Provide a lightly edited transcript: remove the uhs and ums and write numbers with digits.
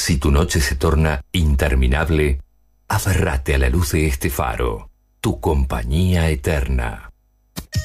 Si tu noche se torna interminable, aférrate a la luz de este faro, tu compañía eterna.